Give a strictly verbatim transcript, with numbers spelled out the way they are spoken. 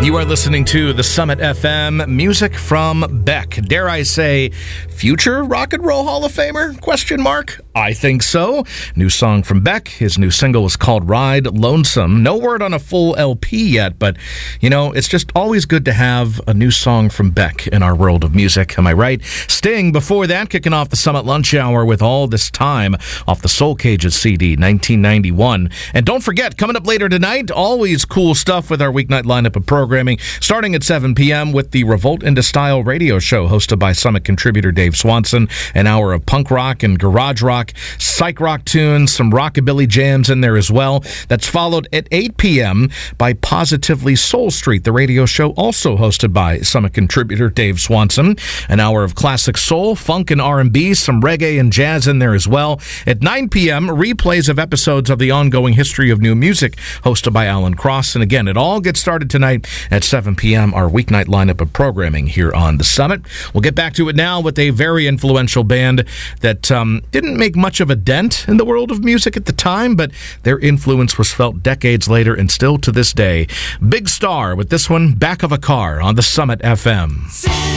You are listening to the Summit F M, music from Beck. Dare I say, future Rock and Roll Hall of Famer? Question mark. I think so. New song from Beck. His new single is called Ride Lonesome. No word on a full L P yet, but, you know, it's just always good to have a new song from Beck in our world of music. Am I right? Sting, before that, kicking off the Summit Lunch Hour with All This Time off the Soul Cages C D, nineteen ninety-one. And don't forget, coming up later tonight, always cool stuff with our weeknight lineup of programming, starting at seven p.m. with the Revolt into Style radio show hosted by Summit contributor Dave Swanson. An hour of punk rock and garage rock, psych rock tunes, some rockabilly jams in there as well. That's followed at eight p.m. by Positively Soul Street, the radio show also hosted by Summit contributor Dave Swanson. An hour of classic soul, funk, and R and B, some reggae and jazz in there as well. At nine p.m., replays of episodes of the ongoing History of New Music hosted by Alan Cross. And again, it all gets started tonight at seven p.m., our weeknight lineup of programming here on the Summit. We'll get back to it now with a very influential band that um, didn't make much of a dent in the world of music at the time, but their influence was felt decades later and still to this day. Big Star with this one, Back of a Car on the Summit F M.